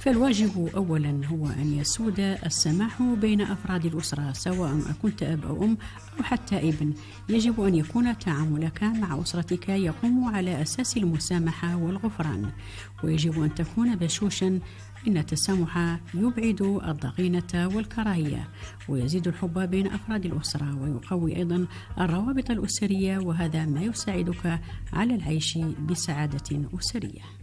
فالواجب أولا هو أن يسود السماح بين أفراد الأسرة، سواء كنت أب أو أم أو حتى ابن. يجب أن يكون تعاملك مع أسرتك يقوم على أساس المسامحة والغفران، ويجب أن تكون بشوشا، إن التسامح يبعد الضغينة والكراهية ويزيد الحب بين أفراد الأسرة، ويقوي أيضا الروابط الأسرية، وهذا ما يساعدك على العيش بسعادة أسرية.